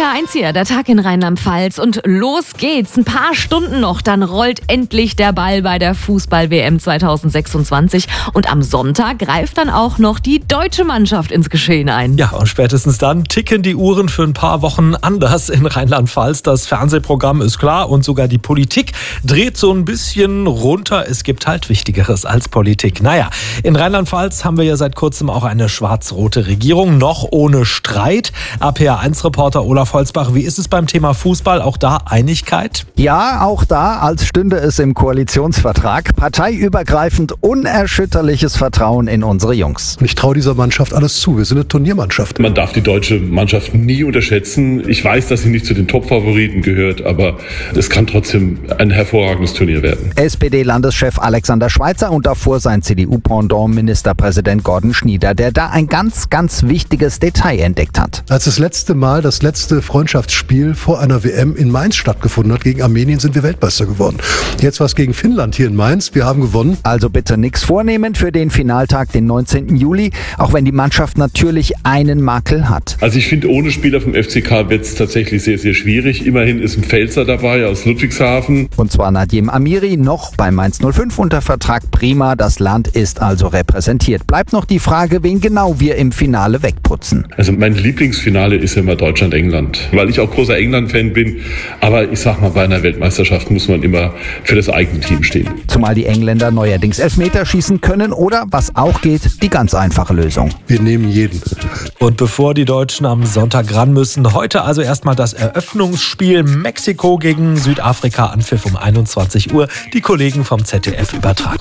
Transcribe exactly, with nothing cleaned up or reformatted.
A eins hier, der Tag in Rheinland-Pfalz und los geht's. Ein paar Stunden noch, dann rollt endlich der Ball bei der Fußball-W M zwanzig sechsundzwanzig und am Sonntag greift dann auch noch die deutsche Mannschaft ins Geschehen ein. Ja, und spätestens dann ticken die Uhren für ein paar Wochen anders in Rheinland-Pfalz. Das Fernsehprogramm ist klar und sogar die Politik dreht so ein bisschen runter. Es gibt halt Wichtigeres als Politik. Naja, in Rheinland-Pfalz haben wir ja seit kurzem auch eine schwarz-rote Regierung, noch ohne Streit. A P A eins Reporter Olaf Holzbach, wie ist es beim Thema Fußball? Auch da Einigkeit? Ja, auch da, als stünde es im Koalitionsvertrag. Parteiübergreifend unerschütterliches Vertrauen in unsere Jungs. Ich traue dieser Mannschaft alles zu. Wir sind eine Turniermannschaft. Man darf die deutsche Mannschaft nie unterschätzen. Ich weiß, dass sie nicht zu den Top-Favoriten gehört, aber es kann trotzdem ein hervorragendes Turnier werden. S P D-Landeschef Alexander Schweitzer und davor sein C D U-Pendant Ministerpräsident Gordon Schnieder, der da ein ganz, ganz wichtiges Detail entdeckt hat. Als das letzte Mal das letzte Freundschaftsspiel vor einer W M in Mainz stattgefunden hat, gegen Armenien, sind wir Weltmeister geworden. Jetzt war es gegen Finnland hier in Mainz. Wir haben gewonnen. Also bitte nichts vornehmen für den Finaltag, den neunzehnten Juli, auch wenn die Mannschaft natürlich einen Makel hat. Also ich finde, ohne Spieler vom F C K wird es tatsächlich sehr, sehr schwierig. Immerhin ist ein Pfälzer dabei aus Ludwigshafen. Und zwar Nadim Amiri, noch bei Mainz null fünf unter Vertrag. Prima, das Land ist also repräsentiert. Bleibt noch die Frage, wen genau wir im Finale wegputzen. Also mein Lieblingsfinale ist ja immer Deutschland-England, weil ich auch großer England-Fan bin. Aber ich sag mal, bei einer Weltmeisterschaft muss man immer für das eigene Team stehen. Zumal die Engländer neuerdings Elfmeter schießen können oder, was auch geht, die ganz einfache Lösung. Wir nehmen jeden. Und bevor die Deutschen am Sonntag ran müssen, heute also erstmal das Eröffnungsspiel Mexiko gegen Südafrika, Anpfiff um einundzwanzig Uhr. Die Kollegen vom Z D F übertragen.